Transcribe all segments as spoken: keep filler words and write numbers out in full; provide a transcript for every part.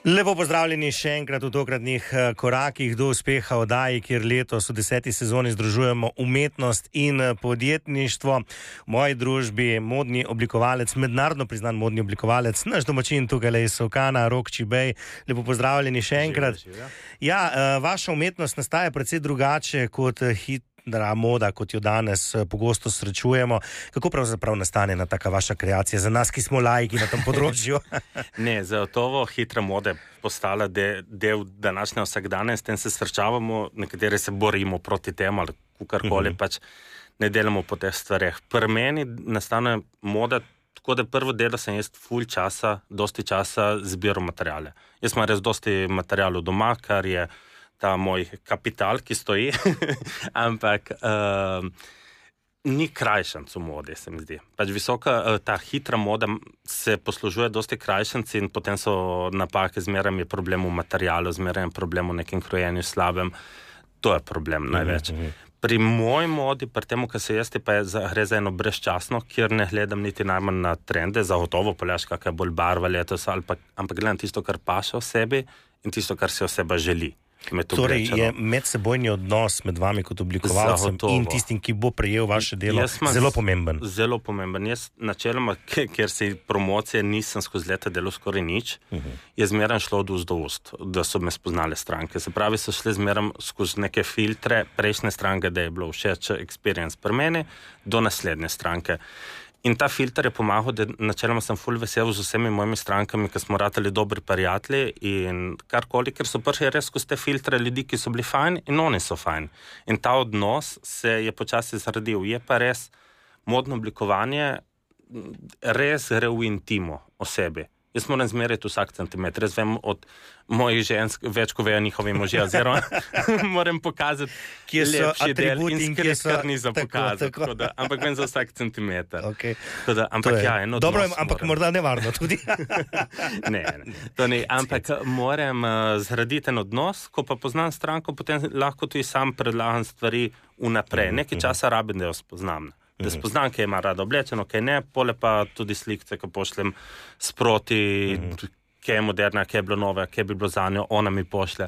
Lepo pozdravljeni še enkrat v tokratnih korakih do uspeha oddaji, kjer letos v deseti sezoni združujemo umetnost in podjetništvo. V moji družbi modni oblikovalec, mednarodno priznan modni oblikovalec, naš domačin tukaj iz Solkana, Rok Čibej. Lepo pozdravljeni še enkrat. Ja, vaša umetnost nastaja precej drugače kot hit. Da, moda, kot jo danes pogosto srečujemo. Kako pravzaprav nastane na taka vaša kreacija za nas, ki smo laiki na tem področju? Ne, zagotovo hitra moda postala de, del današnje vsakdane, s tem se srečavamo, nekateri se borimo proti temu ali kakorkoli, uh-huh. pač ne delamo po teh stvareh. Pri meni nastane moda, tako da prvo delo sem jaz ful časa, dosti časa zbiral materijale. Jaz imam res dosti materijalov doma, kar je ta moj kapital, ki stoji, ampak uh, ni krajšanc v modi, se mi zdi. Pač visoka, uh, ta hitra moda se poslužuje dosti krajšanci in potem so napake, zmeraj je problem v materialu, zmeraj je problem v nekem krojenju slabem. To je problem največ. Mm-hmm. Pri moji modi, pri temu, kar se jaz ti, pa je za, gre za eno brezčasno, kjer ne gledam niti najmanj na trende, zagotovo poljaš, kakaj je bolj barva letos, ali pa, ampak gledam tisto, kar paše v sebi in tisto, kar se oseba želi. Torej je medsebojni odnos med vami kot oblikovalcem Zagotovo. In tistim, ki bo prejel vaše delo, zelo pomemben. Zelo pomemben. Jaz načeloma, ker se promocije nisem skozi leta delal skoraj nič, uh-huh. je zmeraj šlo od ust do ust, da so me spoznale stranke. Se pravi, so šli zmeraj skozi neke filtre prejšnje stranke, da je bilo všeč experience pri meni, do naslednje stranke. In ta filter je pomagal, da načeloma sem ful vesel z vsemi mojimi strankami, ki smo ratali dobri prijatelji in karkoli, ker so prišli res skozi te filtre ljudi, ki so bili fajn in oni so fajn. In ta odnos se je počasi zradil. Je pa res modno oblikovanje, res gre v intimo osebi. Jaz moram zmeriti vsak centimeter. Jaz vem od mojih žensk, več ko vejo njihovi možje, oziroma moram pokazati, kje so atributi in kje so... ni za pokazati. Tako, tako. Da, ampak vem za vsak centimeter. Okay. Da, ampak ja, eno dobro, ampak moram. Morda nevarno tudi. ne, ne, to ni. Ampak moram uh, zgraditi en odnos, ko pa poznam stranko, potem lahko tudi sam predlagam stvari vnaprej. Nekaj časa rabim, da jo spoznam. Da spoznam, kaj ima rada oblečeno, kaj ne, pole pa tudi slikce, ko pošljem sproti, mm-hmm. kaj je moderna, kaj je bilo nove, kaj bi bilo za njo, ona mi pošlje.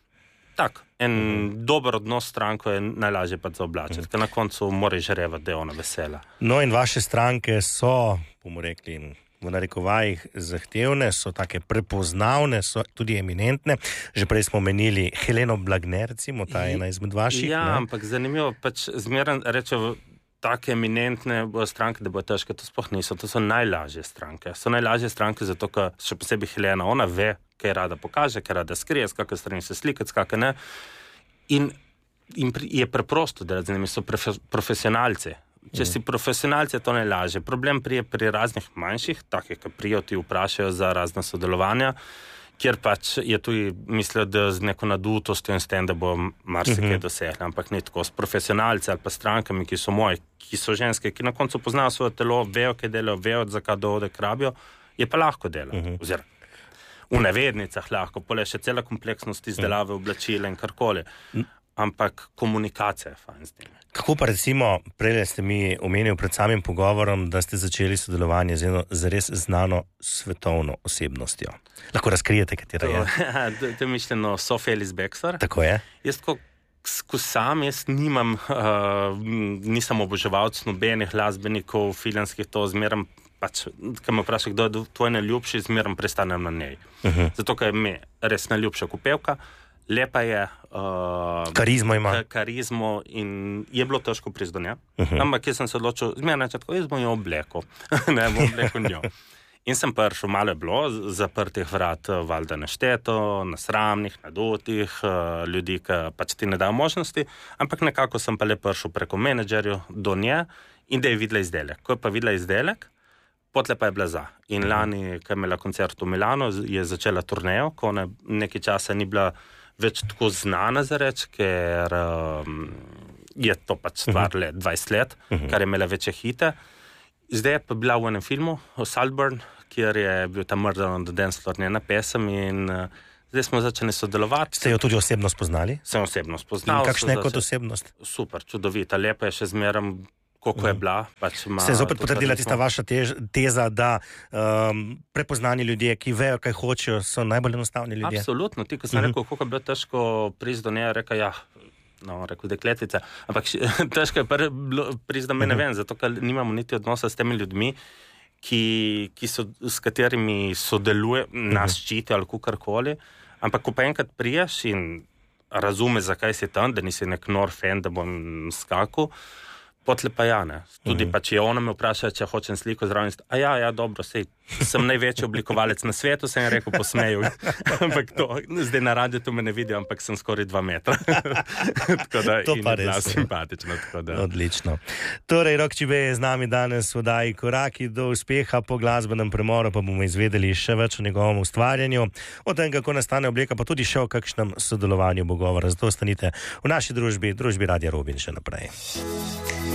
Tak, en mm-hmm. dober odnos s stranko je najlažje pa za oblačiti, mm-hmm. ker na koncu mora žarevati, da je ona vesela. No in vaše stranke so, bomo rekli, v narekovajih zahtevne, so take prepoznavne, so tudi eminentne. Že prej smo menili Heleno Blagne, recimo, ta je ena izmed vaših. Ja, ne? Ampak zanimivo, pač zmeraj rečejo, take eminentne stranke, da bo težke, to sploh niso, to so najlažje stranke. So najlažje stranke zato, ker še posebej Helena, ona ve, kaj rada pokaže, kaj rada skrije, s kakve strani se slikati, s kakve ne. In, in je preprosto, da z njimi so profe, profesionalci. Če si profesionalci, je to najlažje. Problem prije pri raznih manjših, takih, ki prijo ti vprašajo za razna sodelovanja, kjer pač je tudi mislil, da z neko nadutostjo in s tem, da bo marsikaj uh-huh. dosegli, ampak ni tako. S profesionalci ali pa strankami, ki so moji, ki so ženske, ki na koncu poznajo svoje telo, vejo, kaj delajo, vejo, zakaj dohodek rabijo, je pa lahko delo. Uh-huh. Oziroma, v navednicah lahko, pole še cela kompleksnost izdelave oblačila in karkoli. Ampak komunikacija je fajn z njimi. Kako pa recimo, prej ste mi omenili pred samim pogovorom, da ste začeli sodelovanje z eno zares znano svetovno osebnostjo. Lahko razkrijete, katera je? To, to je mišljeno Sophie Ellis-Bextor. Tako je. Jaz ko, ko sam, jaz nimam, uh, nisem oboževalc nobenih glasbenikov, filmskih, to zmeram, pač, ko me vpraša, kdo je tvoj najljubši, zmeram prestanem na njej. Uh-huh. Zato, ker je mi res najljubša kupevka, lepa je, uh, karizmo ima. Karizmo in je bilo težko priti do nje. Uh-huh. Ampak jaz sem se odločil, zmeraj načetko, jaz bom jo obleko. ne, bom obleko njo. In sem prišel, malo je bilo zaprtih vrat, valjda nešteto, nasramnih, nadutih, uh, ljudi, ki pač ti ne dajo možnosti, ampak nekako sem pa le prišel preko menedžerju do nje in da je videla izdelek. Ko je pa videla izdelek, potle pa je bila za. In lani, ko je imela koncert v Milano, je začela turnejo, ko ona nekaj časa ni bila več tako znana za reč, ker um, je to pač stvar uh-huh. le dvajset let, uh-huh. kar je imela večje hite. Zdaj je pa bila v enem filmu, Saltburn, kjer je bil ta Murder on the Dance Floor njena pesem in uh, zdaj smo začeli sodelovati. Ste jo tudi osebno spoznali? Sem osebno spoznal. In kakšna je kot osebnost? Super, čudovita, lepa je še zmeraj, koliko je bila. Pač se je zopet potrdila tista vaša tež, teza, da um, prepoznani ljudje, ki vejo, kaj hočejo, so najbolj enostavni ljudje. Absolutno. Ti, ko sem uh-huh. rekel, koliko je bilo težko priti do nje, rekel, ja, no, rekel dekletica. Ampak težko je priti do mene uh-huh. ven, zato ker nimamo niti odnosa s temi ljudmi, ki, ki so, s katerimi sodeluje, uh-huh. nas ščiti ali kukarkoli. Ampak ko pa enkrat priješ in razume, zakaj si tam, da nisi nek nor fan, da bom skakal, potle pa ja, ne. Tudi mm-hmm. pa, če ona me vpraša, če hočem sliko zraven, a ja, ja, dobro, sej, sem največji oblikovalec na svetu, sem rekel, posmeju. Ampak to, zdaj na radiju to me ne vidijo, ampak sem skoraj dva metra. Tako da, to pa res. Simpatično, tako da. Odlično. Torej, Rok Čibe je z nami danes v oddaji Koraki do uspeha, po glasbenem premoru pa bomo izvedeli še več o njegovem ustvarjanju, o tem, kako nastane obleka, pa tudi še o kakšnem sodelovanju bo govora. Zato ostanite v naši družbi, družbi Radia Robin še naprej.